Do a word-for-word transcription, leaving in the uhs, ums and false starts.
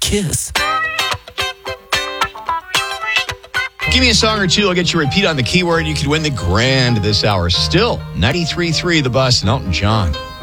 Kiss. Give me a song or two. I'll get you a repeat on the keyword. You could win the grand this hour. Still, ninety-three point three The Bus and Elton John.